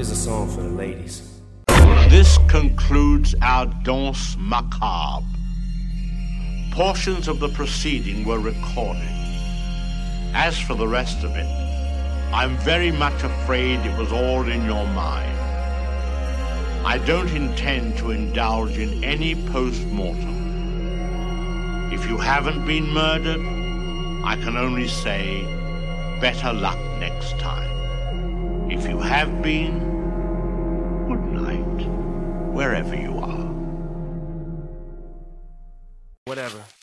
Here's a song for the ladies. This concludes our danse macabre. Portions of the proceeding were recorded. As for the rest of it, I'm very much afraid it was all in your mind. I don't intend to indulge in any post-mortem. If you haven't been murdered, I can only say, better luck next time. If you have been, good night, wherever you are. Whatever.